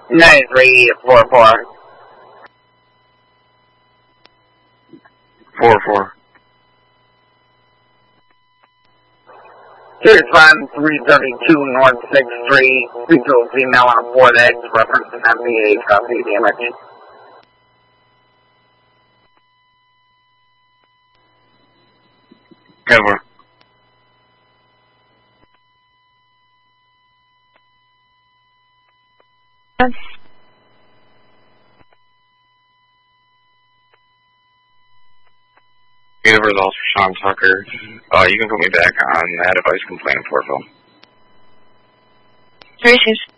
9344. 44. Here's Ron 332 North 6th Street. Female on a vortex, reference to MBA, copy damage. Good work. Any results for Sean Tucker? You can put me back on that device complaint in Portville. 36.